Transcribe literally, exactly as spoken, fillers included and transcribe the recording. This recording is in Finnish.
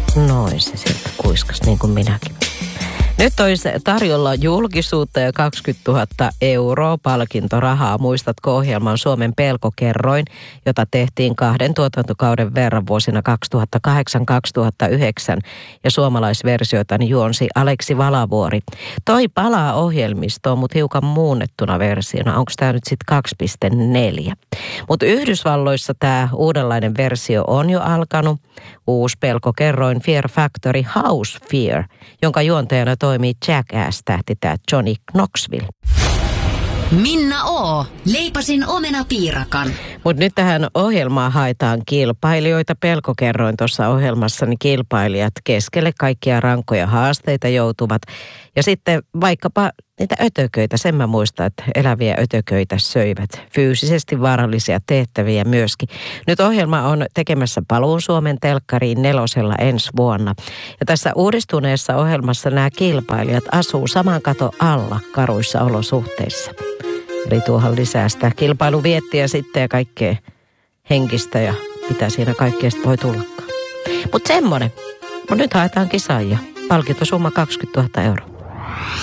Noin se sieltä kuiskas, niin kuin minäkin. Nyt olisi tarjolla julkisuutta ja kaksikymmentätuhatta euroa palkintorahaa. Muistatko ohjelman Suomen pelkokerroin, jota tehtiin kahden tuotantokauden verran vuosina kaksituhattakahdeksan kaksituhattayhdeksän ja suomalaisversioita niin juonsi Aleksi Valavuori. Toi palaa ohjelmistoon, mutta hiukan muunnettuna versiona. Onko tämä nyt sitten kaksi piste neljä? Mutta Yhdysvalloissa tämä uudenlainen versio on jo alkanut. Uusi pelkokerroin Fear Factory House Fear, jonka juontajana toimii Jackass-tähti tämä Johnny Knoxville. Minna O. Leipasin omenapiirakan. Mutta nyt tähän ohjelmaan haetaan kilpailijoita. Pelkokerroin tuossa ohjelmassa, niin kilpailijat keskelle kaikkia rankkoja haasteita joutuvat. Ja sitten vaikkapa niitä ötököitä, sen mä muistan, että eläviä ötököitä söivät. Fyysisesti vaarallisia tehtäviä myöskin. Nyt ohjelma on tekemässä paluun Suomen telkkariin nelosella ensi vuonna. Ja tässä uudistuneessa ohjelmassa nämä kilpailijat asuu saman katon alla karuissa olosuhteissa. Eli tuohon lisää sitä kilpailuviettiä sitten ja kaikkea henkistä ja mitä siinä kaikkea voi tullakaan. Mutta semmoinen. Mutta nyt haetaan kisaajia. Palkintosumma kaksikymmentätuhatta euroa.